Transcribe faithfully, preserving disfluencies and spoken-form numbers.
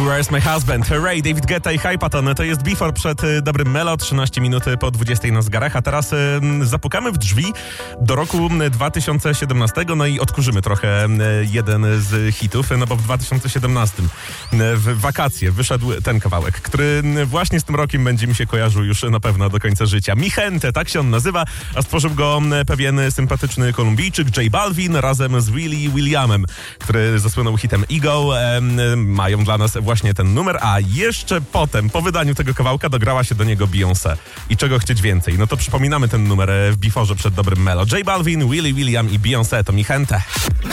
Where's My Husband? Ray, David Guetta i Hypaton. To jest Before przed dobrym Melo, trzynaście minut po dwudziestej na zegarach, a teraz y, zapukamy w drzwi do roku dwa tysiące siedemnastego, no i odkurzymy trochę y, jeden z hitów, no bo w dwa tysiące siedemnastym y, w wakacje wyszedł ten kawałek, który właśnie z tym rokiem będzie mi się kojarzył już na pewno do końca życia. Mi Gente, tak się on nazywa, a stworzył go pewien sympatyczny Kolumbijczyk J Balvin razem z Willy Williamem, który zasłynął hitem Ego. Y, mają dla nas właśnie ten numer, a jeszcze potem, po wydaniu tego kawałka, dograła się do niego Beyoncé. I czego chcieć więcej? No to przypominamy ten numer w Before'ze przed dobrym Melo. J Balvin, Willy William i Beyoncé to Mi Gente.